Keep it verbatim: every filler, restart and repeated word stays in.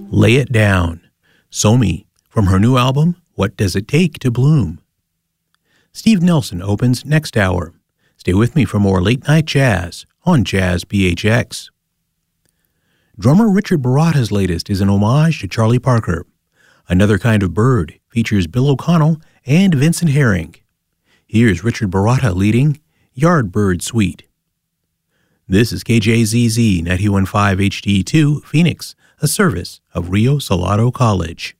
Lay It Down, Somi, from her new album, What Does It Take to Bloom? Steve Nelson opens next hour. Stay with me for more late-night jazz on Jazz B H X. Drummer Richard Baratta's latest is an homage to Charlie Parker. Another Kind of Bird features Bill O'Connell and Vincent Herring. Here's Richard Baratta leading Yardbird Suite. This is K J Z Z ninety-one point five H D two, Phoenix, a service of Rio Salado College.